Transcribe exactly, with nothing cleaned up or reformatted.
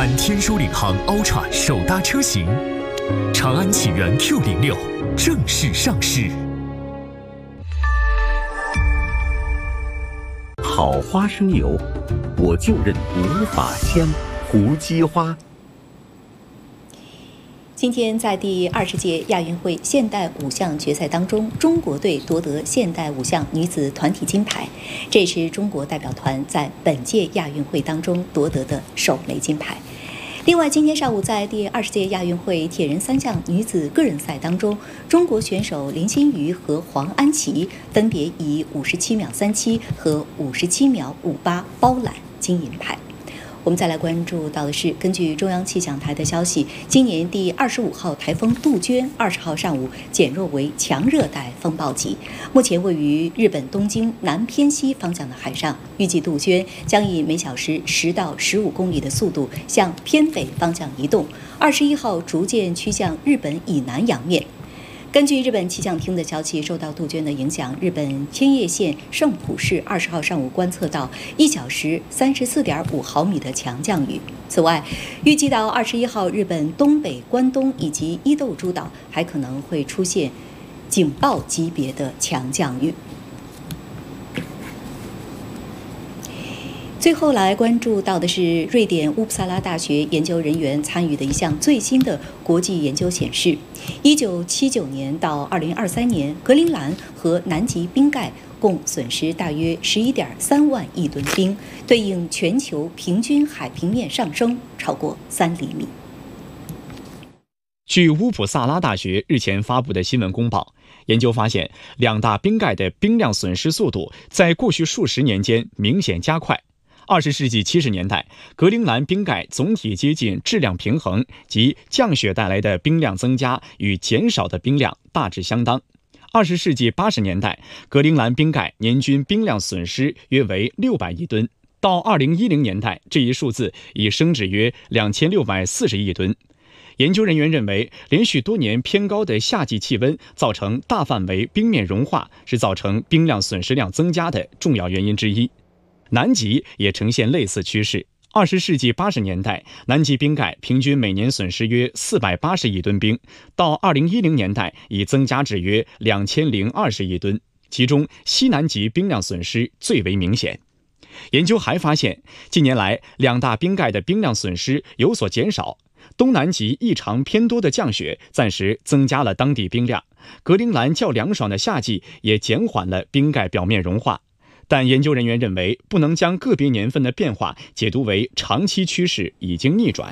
安天舒领航 Ultra 首搭车型，长安启源 Q 零六正式上市。 好花生油，我就认无法香胡姬花。 今天在第二十届亚运会现代五项决赛当中，中国队夺得现代五项女子团体金牌，这也是中国代表团在本届亚运会当中夺得的首枚金牌。另外，今天上午在第二十届亚运会铁人三项女子个人赛当中，中国选手林心瑜和黄安琪分别以五十七秒三七和五十七秒五八包揽金银牌。我们再来关注到的是，根据中央气象台的消息，今年第二十五号台风杜鹃二十号上午减弱为强热带风暴级，目前位于日本东京南偏西方向的海上，预计杜鹃将以每小时十到十五公里的速度向偏北方向移动，二十一号逐渐趋向日本以南洋面。根据日本气象厅的消息，受到杜鹃的影响，日本千叶县圣浦市二十号上午观测到一小时三十四点五毫米的强降雨。此外，预计到二十一号，日本东北、关东以及伊豆诸岛还可能会出现警报级别的强降雨。最后来关注到的是，瑞典乌普萨拉大学研究人员参与的一项最新的国际研究显示，一九七九年到二零二三年，格陵兰和南极冰盖共损失大约十一点三万亿吨冰，对应全球平均海平面上升超过三厘米。 据乌普萨拉大学日前发布的新闻公报，研究发现，两大冰盖的冰量损失速度在过去数十年间明显加快。二十世纪七十年代，格陵兰冰盖总体接近质量平衡，即降雪带来的冰量增加与减少的冰量大致相当。二十世纪八十年代，格陵兰冰盖年均冰量损失约为六百亿吨，到二零一零年代，这一数字已升至约两千六百四十亿吨。研究人员认为，连续多年偏高的夏季气温造成大范围冰面融化，是造成冰量损失量增加的重要原因之一。南极也呈现类似趋势。二十世纪八十年代，南极冰盖平均每年损失约四百八十亿吨冰，到二零一零年代已增加至约两千零二十亿吨，其中西南极冰量损失最为明显。研究还发现，近年来两大冰盖的冰量损失有所减少，东南极异常偏多的降雪暂时增加了当地冰量，格陵兰较凉爽的夏季也减缓了冰盖表面融化。但研究人员认为，不能将个别年份的变化解读为长期趋势已经逆转。